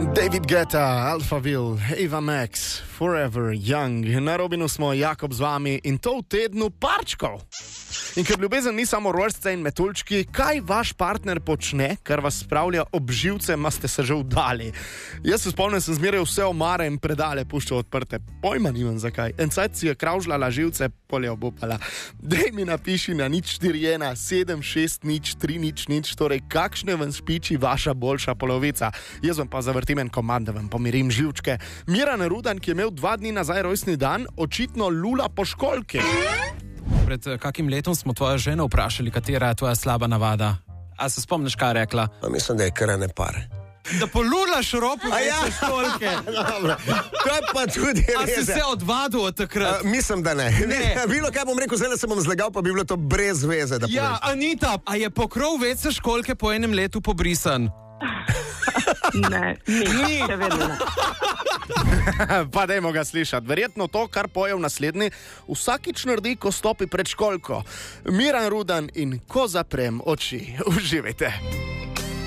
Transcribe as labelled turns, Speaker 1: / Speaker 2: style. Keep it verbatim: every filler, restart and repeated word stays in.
Speaker 1: David Guetta, Alphaville, Ava Max, Forever Young. Na Robinu smo, Jakob z vami in to v tednu parčkov. In ker ljubezen ni samo rojstce in metuljčki, kaj vaš partner počne, kar vas spravlja ob živce, ma ste se že vdali. Jaz se spomnim, sem zmeraj vse omare in predale puščal odprte. Pojma nimam zakaj. En cajt si je kravžljala živce, pol je obupala. Dej mi napiši na nič štiri ena sedem šest nič tri nič nič, torej kakšne vam špiči vaša boljša polovica. Jaz vam pa zavrtim en komand, da vam pomirim živčke. Miran Rudan, ki je imel dva dni nazaj rojstni dan, očitno lula po školjki.
Speaker 2: Pred kakim letom smo tvojo ženo vprašali, katera je tvoja slaba navada. A se spomniš, kaj je rekla?
Speaker 3: Pa mislim, da je kar ne pare.
Speaker 2: Da polulaš ropo
Speaker 3: ja.
Speaker 2: vece školjke.
Speaker 3: To je pa tudi
Speaker 2: A
Speaker 3: res.
Speaker 2: si se odvadil od takrat?
Speaker 3: Uh, mislim, da ne.
Speaker 2: Ne.
Speaker 3: Bilo kaj bom rekel, zdaj se bom zlegal, pa bi bilo to brez veze. Da
Speaker 2: Ja, Anita, a je pokrov vece školjke po enem letu pobrisan?
Speaker 4: Ne, ni, še vedno ne.
Speaker 1: Pa dajmo ga slišati. Verjetno to, kar poje v naslednji, vsakič naredi, ko stopi pred školjko. Miran Rudan in ko zaprem oči. Uživajte.